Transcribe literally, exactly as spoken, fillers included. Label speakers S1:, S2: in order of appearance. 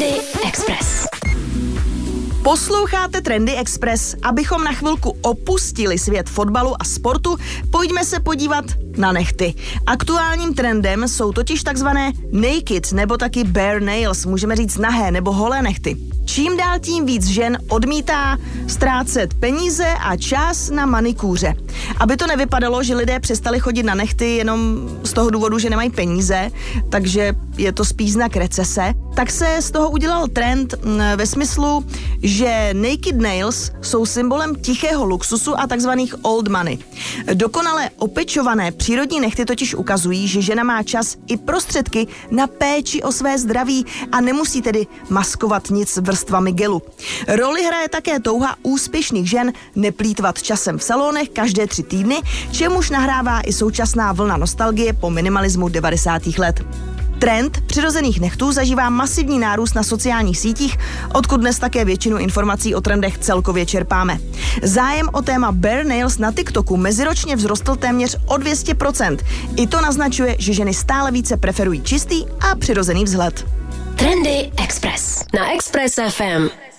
S1: Trendy Express.
S2: Posloucháte Trendy Express. Abychom na chvilku opustili svět fotbalu a sportu, pojďme se podívat na nehty. Aktuálním trendem jsou totiž takzvané naked nebo taky bare nails, můžeme říct nahé nebo holé nehty. Čím dál tím víc žen odmítá ztrácet peníze a čas na manikúře. Aby to nevypadalo, že lidé přestali chodit na nehty jenom z toho důvodu, že nemají peníze, takže je to spíš znak recese, tak se z toho udělal trend ve smyslu, že naked nails jsou symbolem tichého luxusu a takzvaných old money. Dokonale opečované přírodní nehty totiž ukazují, že žena má čas i prostředky na péči o své zdraví a nemusí tedy maskovat nic vrstvami gelu. Roli hraje také touha úspěšných žen neplýtvat časem v salonech každé tři týdny, čemuž nahrává i současná vlna nostalgie po minimalismu devadesátých let. Trend přirozených nehtů zažívá masivní nárůst na sociálních sítích, odkud dnes také většinu informací o trendech celkově čerpáme. Zájem o téma bare nails na TikToku meziročně vzrostl téměř o dvě stě procent. I to naznačuje, že ženy stále více preferují čistý a přirozený vzhled.
S1: Trendy Express na Express F M.